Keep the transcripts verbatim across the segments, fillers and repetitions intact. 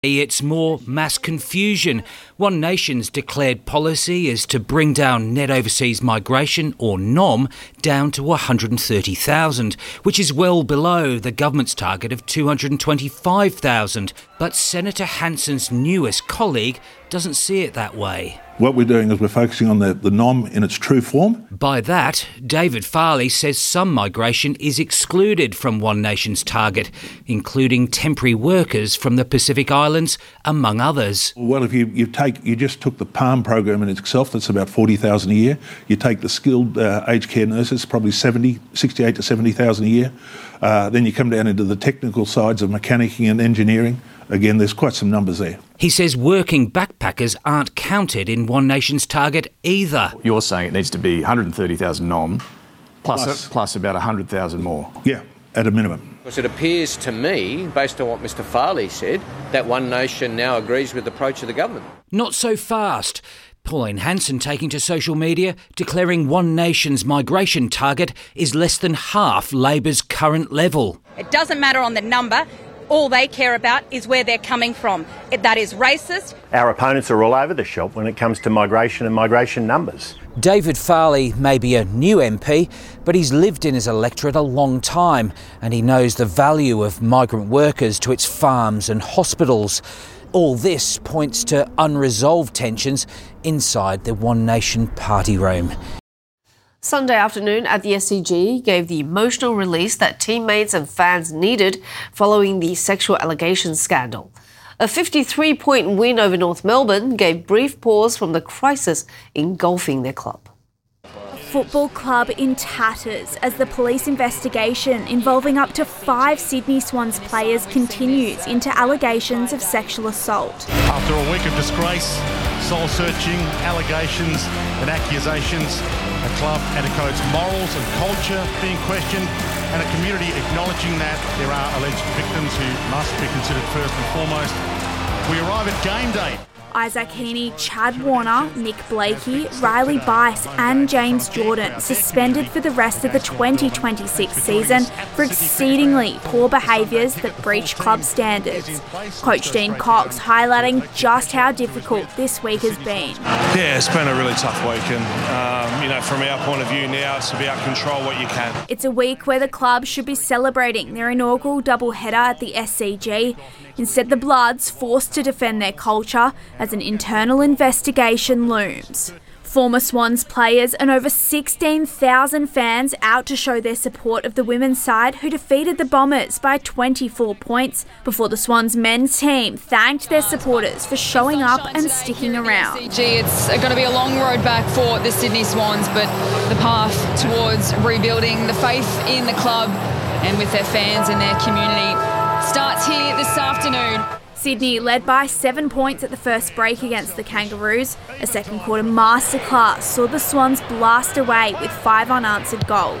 It's more mass confusion. One Nation's declared policy is to bring down net overseas migration, or N O M, down to one hundred thirty thousand, which is well below the government's target of two hundred twenty-five thousand. But Senator Hanson's newest colleague doesn't see it that way. What we're doing is we're focusing on the, the N O M in its true form. By that, David Farley says some migration is excluded from One Nation's target, including temporary workers from the Pacific Islands, among others. Well, if you, you take you just took the PALM program in itself, that's about forty thousand a year. You take the skilled uh, aged care nurses, probably seventy, sixty-eight to seventy thousand a year. Uh, then you come down into the technical sides of mechanicking and engineering. Again, there's quite some numbers there. He says working backpackers aren't counted in One Nation's target either. You're saying it needs to be one hundred thirty thousand N O M plus, Plus. a, plus about one hundred thousand more. Yeah, at a minimum. Because it appears to me, based on what Mr Farley said, that One Nation now agrees with the approach of the government. Not so fast. Pauline Hanson taking to social media, declaring One Nation's migration target is less than half Labor's current level. It doesn't matter on the number. All they care about is where they're coming from. That is racist. Our opponents are all over the shop when it comes to migration and migration numbers. David Farley may be a new M P, but he's lived in his electorate a long time and he knows the value of migrant workers to its farms and hospitals. All this points to unresolved tensions inside the One Nation party room. Sunday afternoon at the S C G gave the emotional release that teammates and fans needed following the sexual allegations scandal. A fifty-three point win over North Melbourne gave brief pause from the crisis engulfing their club. A football club in tatters as the police investigation involving up to five Sydney Swans players continues into allegations of sexual assault. After a week of disgrace, soul-searching, allegations and accusations, a club and a coach's morals and culture being questioned, and a community acknowledging that there are alleged victims who must be considered first and foremost. We arrive at game day. Isaac Heaney, Chad Warner, Nick Blakey, Riley Bice and James Jordan suspended for the rest of the twenty twenty-six season for exceedingly poor behaviours that breach club standards. Coach Dean Cox highlighting just how difficult this week has been. Yeah, it's been a really tough week and, um, you know, from our point of view now, it's about control what you can. It's a week where the club should be celebrating their inaugural double-header at the S C G. Instead, the Bloods forced to defend their culture as an internal investigation looms. Former Swans players and over sixteen thousand fans out to show their support of the women's side who defeated the Bombers by twenty-four points before the Swans men's team thanked their supporters for showing up and sticking around. It's going to be a long road back for the Sydney Swans, but the path towards rebuilding the faith in the club and with their fans and their community starts here this afternoon. Sydney led by seven points at the first break against the Kangaroos. A second quarter masterclass saw the Swans blast away with five unanswered goals.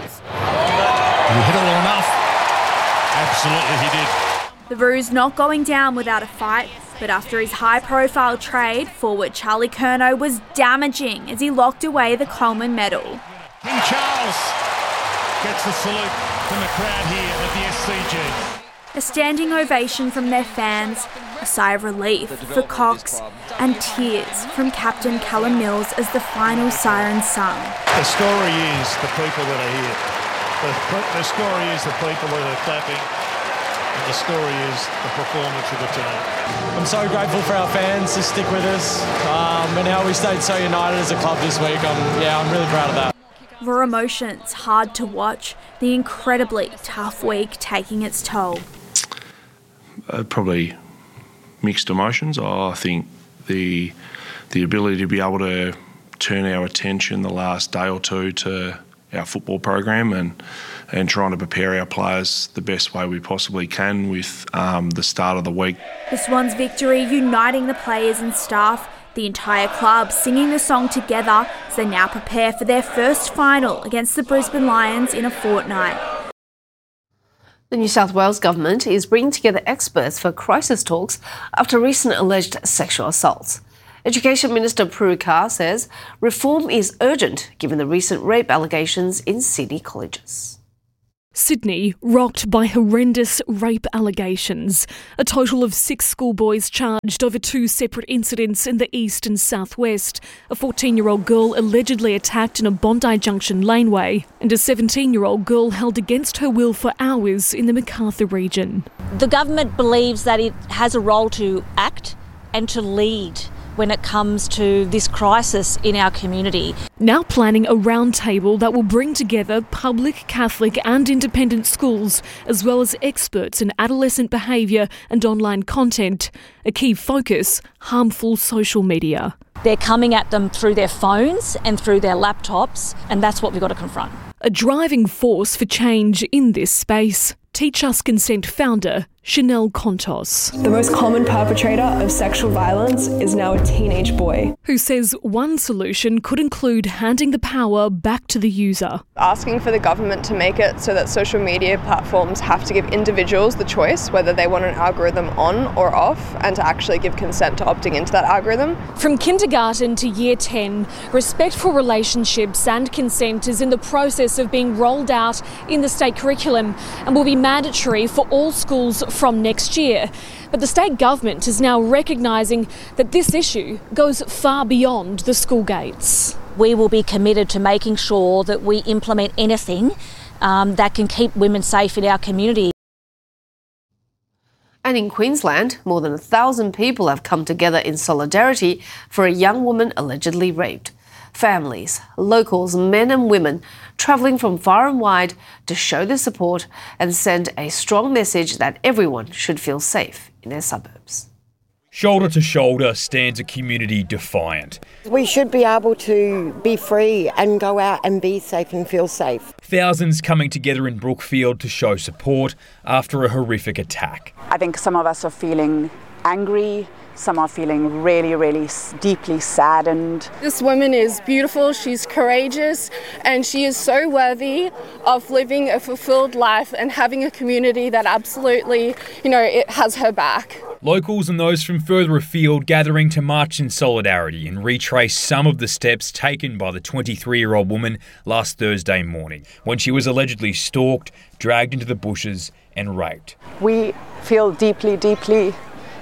Did he hit it well enough? Absolutely he did. The Roos not going down without a fight, but after his high-profile trade, forward Charlie Curnow was damaging as he locked away the Coleman medal. King Charles gets the salute from the crowd here at the S C G. A standing ovation from their fans, a sigh of relief for Cox, and tears from captain Callum Mills as the final siren sung. The story is the people that are here. The, the story is the people that are clapping. And the story is the performance of the team. I'm so grateful for our fans to stick with us um, and how we stayed so united as a club this week. I'm, yeah, I'm really proud of that. Raw emotions, hard to watch, the incredibly tough week taking its toll. Uh, probably mixed emotions. Oh, I think the the ability to be able to turn our attention the last day or two to our football program and and trying to prepare our players the best way we possibly can with um, the start of the week. The Swans' victory uniting the players and staff, the entire club singing the song together as they now prepare for their first final against the Brisbane Lions in a fortnight. The New South Wales government is bringing together experts for crisis talks after recent alleged sexual assaults. Education Minister Prue Carr says reform is urgent given the recent rape allegations in Sydney colleges. Sydney rocked by horrendous rape allegations. A total of six schoolboys charged over two separate incidents in the east and southwest. A fourteen-year-old girl allegedly attacked in a Bondi Junction laneway, and a seventeen-year-old girl held against her will for hours in the Macarthur region. The government believes that it has a role to act and to lead when it comes to this crisis in our community. Now planning a roundtable that will bring together public, Catholic and independent schools, as well as experts in adolescent behaviour and online content. A key focus, harmful social media. They're coming at them through their phones and through their laptops, and that's what we've got to confront. A driving force for change in this space. Teach Us Consent founder Chanel Contos. The most common perpetrator of sexual violence is now a teenage boy. Who says one solution could include handing the power back to the user. Asking for the government to make it so that social media platforms have to give individuals the choice whether they want an algorithm on or off, and to actually give consent to opting into that algorithm. From kindergarten to year ten, respectful relationships and consent is in the process of being rolled out in the state curriculum and will be mandatory for all schools from next year. But the state government is now recognising that this issue goes far beyond the school gates. We will be committed to making sure that we implement anything um, that can keep women safe in our community. And in Queensland, more than a thousand people have come together in solidarity for a young woman allegedly raped. Families, locals, men and women travelling from far and wide to show their support and send a strong message that everyone should feel safe in their suburbs. Shoulder to shoulder stands a community defiant. We should be able to be free and go out and be safe and feel safe. Thousands coming together in Brookfield to show support after a horrific attack. I think some of us are feeling angry. Some are feeling really, really deeply saddened. This woman is beautiful, she's courageous, and she is so worthy of living a fulfilled life and having a community that absolutely, you know, it has her back. Locals and those from further afield gathering to march in solidarity and retrace some of the steps taken by the twenty-three-year-old woman last Thursday morning when she was allegedly stalked, dragged into the bushes and raped. We feel deeply, deeply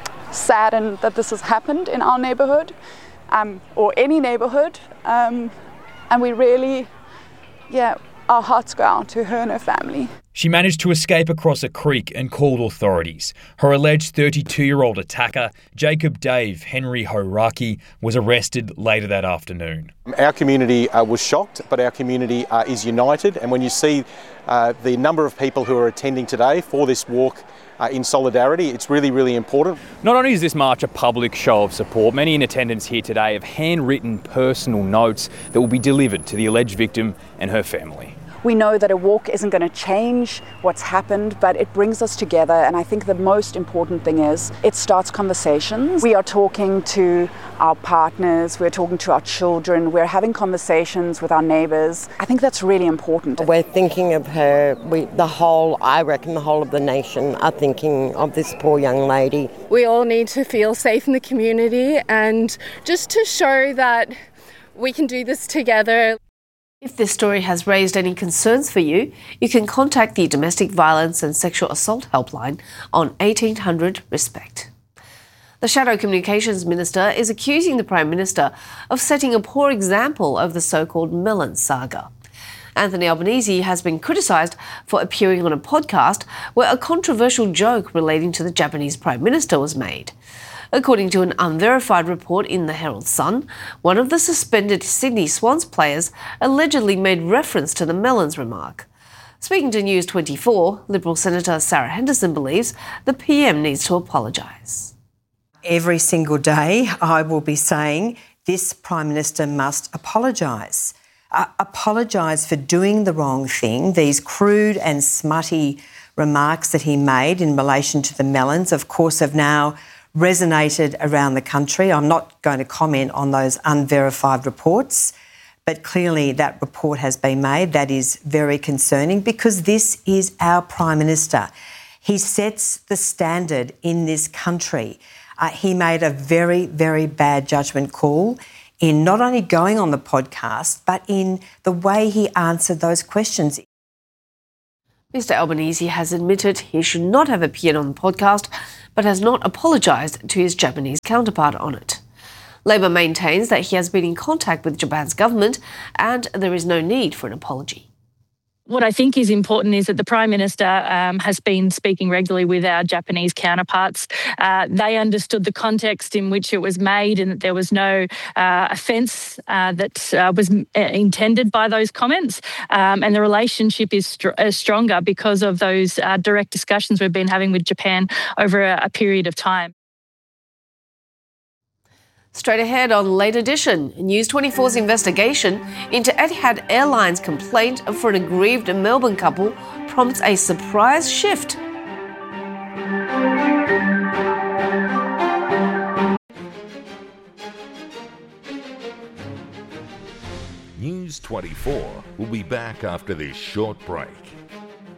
saddened that this has happened in our neighbourhood, um, or any neighbourhood, um, and we really, yeah, our hearts go out to her and her family. She managed to escape across a creek and called authorities. Her alleged thirty-two-year-old attacker, Jacob Dave Henry Horaki, was arrested later that afternoon. Our community uh, was shocked, but our community uh, is united, and when you see uh, the number of people who are attending today for this walk Uh, in solidarity, it's really, really important. Not only is this march a public show of support, many in attendance here today have handwritten personal notes that will be delivered to the alleged victim and her family. We know that a walk isn't going to change what's happened, but it brings us together, and I think the most important thing is it starts conversations. We are talking to our partners, we're talking to our children, we're having conversations with our neighbours. I think that's really important. We're thinking of her, we, the whole, I reckon the whole of the nation are thinking of this poor young lady. We all need to feel safe in the community, and just to show that we can do this together. If this story has raised any concerns for you, you can contact the Domestic Violence and Sexual Assault Helpline on eighteen hundred RESPECT. The Shadow Communications Minister is accusing the Prime Minister of setting a poor example of the so-called Melon saga. Anthony Albanese has been criticised for appearing on a podcast where a controversial joke relating to the Japanese Prime Minister was made. According to an unverified report in the Herald Sun, one of the suspended Sydney Swans players allegedly made reference to the Melons remark. Speaking to News twenty-four, Liberal Senator Sarah Henderson believes the P M needs to apologise. Every single day I will be saying this Prime Minister must apologise. Uh, apologise for doing the wrong thing. These crude and smutty remarks that he made in relation to the Melons, of course, have now resonated around the country. I'm not going to comment on those unverified reports, but clearly that report has been made. That is very concerning because this is our Prime Minister. He sets the standard in this country. Uh, he made a very, very bad judgment call in not only going on the podcast, but in the way he answered those questions. Mister Albanese has admitted he should not have appeared on the podcast, but has not apologised to his Japanese counterpart on it. Labour maintains that he has been in contact with Japan's government and there is no need for an apology. What I think is important is that the Prime Minister um, has been speaking regularly with our Japanese counterparts. Uh, they understood the context in which it was made and that there was no uh, offence uh, that uh, was intended by those comments. Um, and the relationship is str- uh, stronger because of those uh, direct discussions we've been having with Japan over a, a period of time. Straight ahead on Late Edition, News twenty-four's investigation into Etihad Airlines' complaint for an aggrieved Melbourne couple prompts a surprise shift. News twenty-four will be back after this short break.